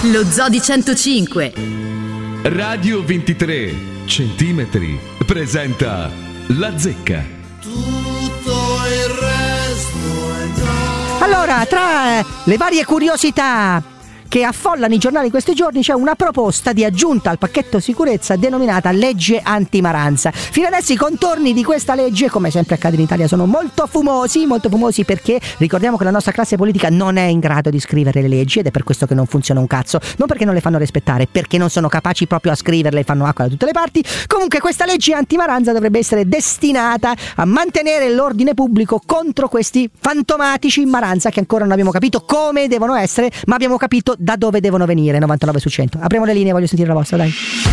Lo Zoo di 105 Radio 23 centimetri presenta La Zecca. Tutto il resto è già. Allora, tra le varie curiosità che affollano i giornali in questi giorni c'è una proposta di aggiunta al pacchetto sicurezza denominata legge antimaranza. Fino adesso i contorni di questa legge, come sempre accade in Italia, sono molto fumosi perché ricordiamo che la nostra classe politica non è in grado di scrivere le leggi ed è per questo che non funziona un cazzo, non perché non le fanno rispettare, perché non sono capaci proprio a scriverle e fanno acqua da tutte le parti. Comunque questa legge antimaranza dovrebbe essere destinata a mantenere l'ordine pubblico contro questi fantomatici maranza che ancora non abbiamo capito come devono essere, ma abbiamo capito da dove devono venire. 99 su 100. Apriamo le linee, voglio sentire la vostra, dai.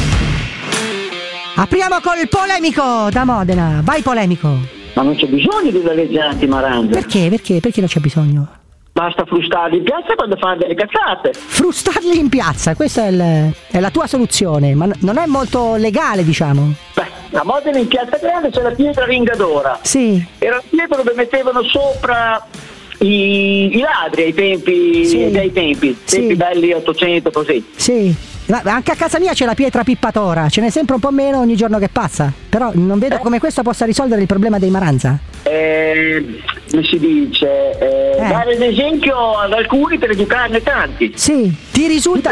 Apriamo col polemico da Modena. Vai polemico. Ma non c'è bisogno di una legge antimaranza. Perché? Perché non c'è bisogno? Basta frustarli in piazza quando fanno delle cazzate. Frustarli in piazza, questa è la tua soluzione, ma non è molto legale, diciamo. Beh, a Modena in Piazza Grande c'è la pietra ringadora. Sì. Era la pietra dove mettevano sopra i ladri ai tempi, sì, tempi belli 800 così. Sì, ma anche a casa mia c'è la pietra pippatora, ce n'è sempre un po' meno ogni giorno che passa, però non vedo come questo possa risolvere il problema dei maranza. Come si dice, dare l'esempio ad alcuni per educarne tanti. Sì, ti risulta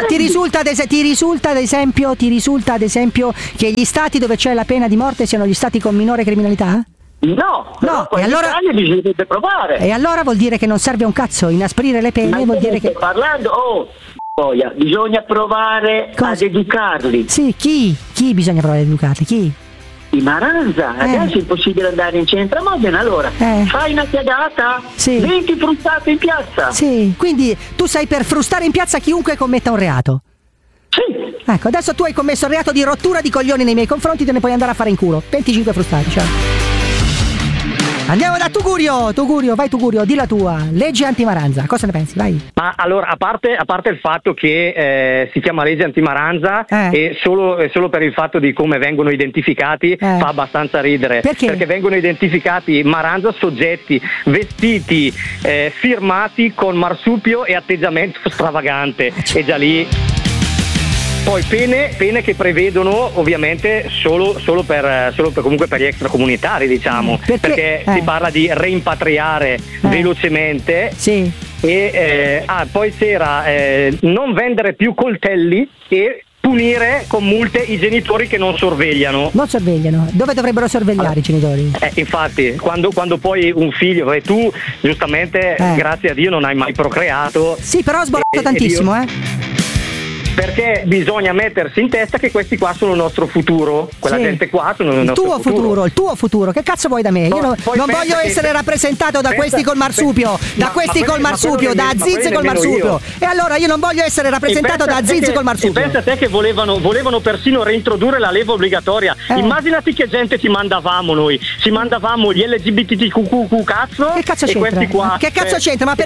ad esempio che gli stati dove c'è la pena di morte siano gli stati con minore criminalità? No, e allora bisognerebbe provare. E allora vuol dire che non serve un cazzo inasprire le pene, vuol dire che parlando bisogna provare ad educarli. Sì, chi bisogna provare ad educarli? Chi? I maranza, adesso è impossibile andare in centro a Modena, allora fai una piagata, sì, 20 frustate in piazza. Sì, quindi tu sei per frustare in piazza chiunque commetta un reato. Sì. Ecco, adesso tu hai commesso il reato di rottura di coglioni nei miei confronti, te ne puoi andare a fare in culo. 25 frustati, ciao. Andiamo da Tugurio, vai Tugurio, di la tua, legge antimaranza, cosa ne pensi? Vai. Ma allora, a parte il fatto che si chiama legge antimaranza e solo per il fatto di come vengono identificati fa abbastanza ridere. Perché vengono identificati maranza soggetti vestiti, firmati con marsupio e atteggiamento stravagante, e già lì. Poi pene che prevedono ovviamente solo per comunque per gli extracomunitari, diciamo, perché si parla di reimpatriare velocemente. Sì. E poi c'era non vendere più coltelli e punire con multe i genitori che non sorvegliano. Dove dovrebbero sorvegliare i genitori? Infatti quando poi un figlio, tu giustamente grazie a Dio non hai mai procreato. Sì, però ho sbagliato tantissimo perché bisogna mettersi in testa che questi qua sono il nostro futuro, quella gente qua sono il nostro futuro. Il tuo futuro, che cazzo vuoi da me? Io non voglio essere rappresentato da questi col marsupio, da Aziz col marsupio. E allora io non voglio essere rappresentato da Aziz col marsupio. Pensa a te che volevano persino reintrodurre la leva obbligatoria. Immaginati che gente ci mandavamo noi gli LGBTQ cazzo. Che cazzo e c'entra? Questi qua, che cazzo c'entra? Ma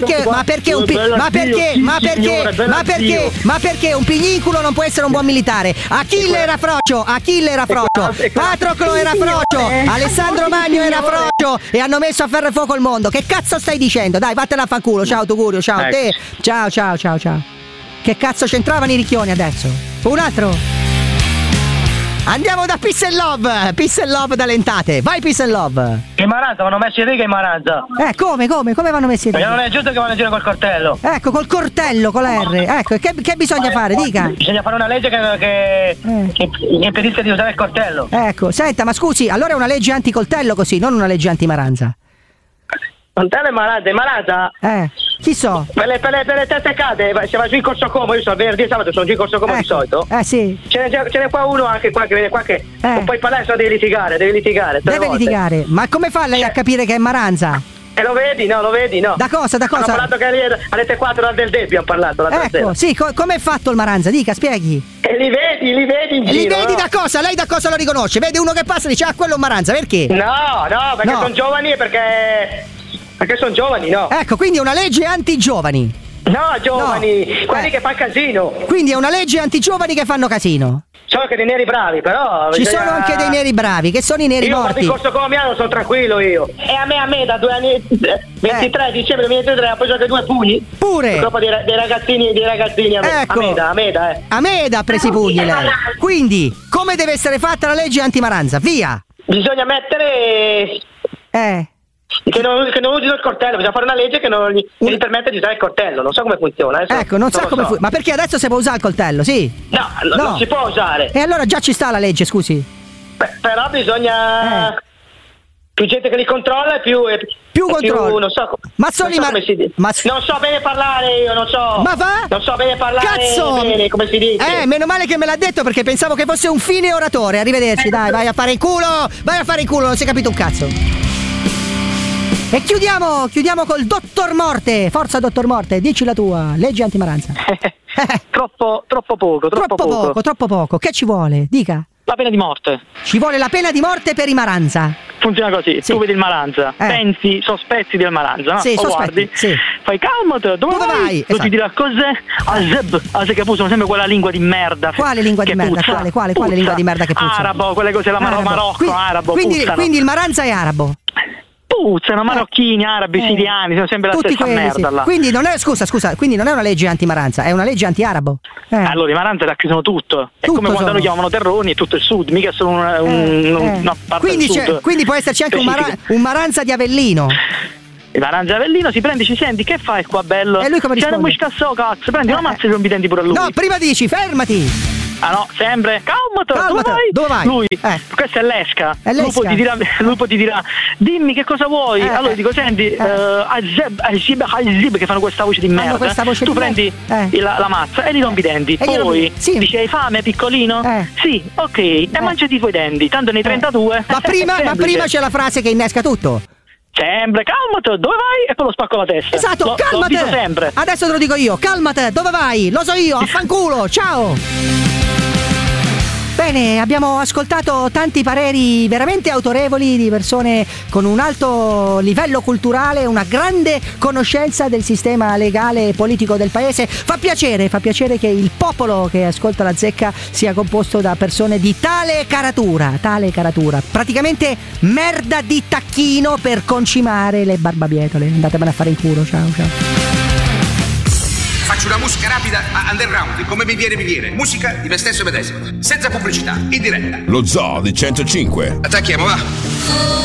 perché un pigliculo non può essere un buon militare? Achille era frocio, Patroclo era frocio, Alessandro Magno era frocio e hanno messo a ferro e fuoco il mondo. Che cazzo stai dicendo? Dai, vattene a fanculo. Ciao Tugurio, ciao a te. Ciao. Che cazzo c'entravano i ricchioni adesso? Un altro. Andiamo da Peace and Love da Lentate. Vai Peace and Love. I maranza vanno messi in riga i maranza. Come vanno messi in riga? Perché non è giusto che vanno a girare col coltello. Ecco, col coltello, con la R. Ecco, che bisogna fare? Dica. Bisogna fare una legge che impedisca di usare il coltello. Ecco, senta, ma scusi, allora è una legge anticoltello così, non una legge antimaranza. Coltello e maranza? Chi so? Per le teste cade, se vai giù in Corso Como, io so venerdì e sabato sono giù in Corso Como di solito. Sì. Ce n'è qua uno anche qua che viene qua che non puoi parlare, sennò devi litigare. Deve litigare. Ma come fa lei a capire che è maranza? E lo vedi, no? Da cosa? Abbiamo parlato che alle 4 del Debbio abbiamo parlato. Ecco, sì, come è fatto il maranza? Dica, spieghi. E li vedi in giro. Li vedi da cosa? Lei da cosa lo riconosce? Vede uno che passa e dice, quello è un maranza, perché? No, perché sono giovani e perché sono giovani, no? Ecco, quindi è una legge anti-giovani. No, giovani, quelli che fanno casino. Quindi è una legge anti-giovani che fanno casino. Sono anche dei neri bravi, però. Ci sono anche dei neri bravi, che sono i neri morti. Io corso colombiano, sono tranquillo io. E a me da 2 anni, 23 dicembre 2023, ho preso anche 2 pugni. Pure. Dopo dei ragazzini ecco. a Meda. A Meda ha preso i pugni lei. Quindi, come deve essere fatta la legge antimaranza? Via. Bisogna mettere. Che non usino il coltello, bisogna fare una legge che non gli permette di usare il coltello. Non so come funziona. Ecco, non so come funziona. Ma perché adesso si può usare il coltello, sì? No, non si può usare. E allora già ci sta la legge, scusi. Però bisogna. Più gente che li controlla e più controllo. Non so. Ma sono come si dice. Non so bene parlare io, non so. Ma va? Non so bene parlare. Cazzo! Bene, come si dice. Meno male che me l'ha detto perché pensavo che fosse un fine oratore. Arrivederci, dai, vai a fare in culo, non si è capito un cazzo. E chiudiamo col Dottor Morte. Forza Dottor Morte, dici la tua legge antimaranza. Troppo poco. Che ci vuole? Dica. La pena di morte. Ci vuole la pena di morte per i Maranza. Funziona così, tu vedi il Maranza, pensi, sospetti del Maranza, no? Sì, guardi, fai calmate, dove vai? Esatto. Ti dirà cos'è? Azeb, che usano sempre quella lingua di merda. Quale lingua di merda? Quale lingua di merda che puzza? Arabo, quelle cose la Marocco, arabo, quindi il Maranza è arabo. Puzzano, marocchini, arabi, siriani, sono sempre la stessa merda là. Quindi non è, scusa, quindi non è una legge anti-Maranza, è una legge anti-arabo. Allora i Maranza racchiudono tutto. È come quando noi chiamano terroni e tutto il sud, mica solo una parte del sud. Quindi può esserci anche un Maranza di Avellino. Il Maranza di Avellino si prende, ci senti, che fai qua bello? E lui come risponde? C'è una musca cazzo, prendi una mazza e rompi i denti pure a lui. No, prima dici, fermati! Ah no, sempre calmate. Dove vai? Lui, questa è l'esca. Lupo ti dirà dimmi che cosa vuoi. Allora dico senti Azeb che fanno questa voce di merda. Tu prendi la mazza e gli rompi i denti. Poi dici hai fame piccolino? Sì, ok, e mangiati i tuoi denti. Tanto nei 32. Ma prima c'è la frase che innesca tutto. Sempre, calmate, dove vai? E poi lo spacco la testa. Esatto, calmate. Lo dico sempre. Adesso te lo dico io, calmate, dove vai? Lo so io, affanculo, ciao. Bene, abbiamo ascoltato tanti pareri veramente autorevoli di persone con un alto livello culturale, una grande conoscenza del sistema legale e politico del paese. Fa piacere che il popolo che ascolta la Zecca sia composto da persone di tale caratura. Praticamente merda di tacchino per concimare le barbabietole. Andatevene a fare in culo, ciao. Faccio una musica rapida a underground, come mi viene. Musica di me stesso medesimo, senza pubblicità, in diretta. Lo Zoo di 105. Attacchiamo, va.